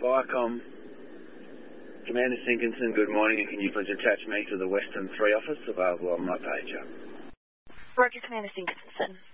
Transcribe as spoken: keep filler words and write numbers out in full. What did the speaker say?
Viacom. Commander Sinkinson, good morning, and can you please attach me to the Western three office available on my pager? Roger, Commander Sinkinson.